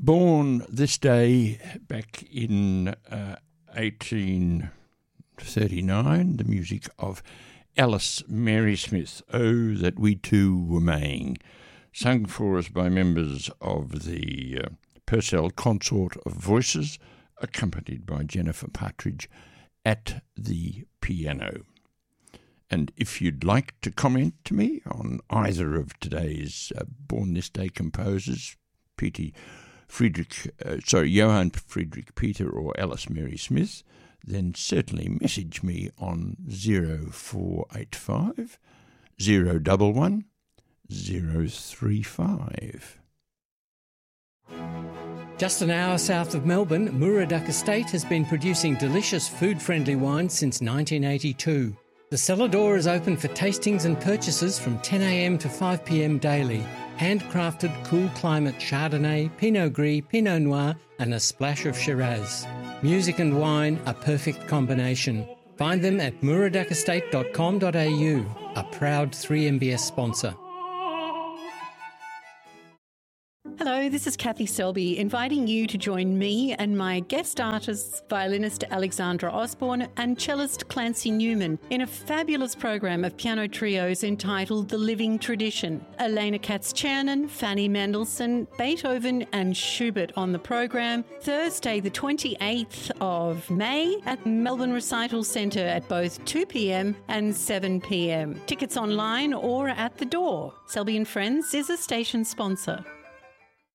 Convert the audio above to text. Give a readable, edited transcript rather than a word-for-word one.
Born this day back in 1839, the music of Alice Mary Smith, "Oh, That We Two Were Maying," sung for us by members of the Purcell Consort of Voices, accompanied by Jennifer Partridge at the piano. And if you'd like to comment to me on either of today's Born This Day composers, Johann Friedrich Peter or Alice Mary Smith, then certainly message me on 0485 011 035. Just an hour south of Melbourne, Muraduck Estate has been producing delicious food-friendly wine since 1982. The cellar door is open for tastings and purchases from 10 a.m. to 5 p.m. daily. Handcrafted cool climate Chardonnay, Pinot Gris, Pinot Noir and a splash of Shiraz. Music and wine, a perfect combination. Find them at muraduckestate.com.au, a proud 3MBS sponsor. Hello, this is Kathy Selby, inviting you to join me and my guest artists, violinist Alexandra Osborne and cellist Clancy Newman, in a fabulous program of piano trios entitled The Living Tradition. Elena Katz-Chernin, Fanny Mendelssohn, Beethoven and Schubert on the program, Thursday the 28th of May at Melbourne Recital Centre at both 2 p.m. and 7 p.m. Tickets online or at the door. Selby & Friends is a station sponsor.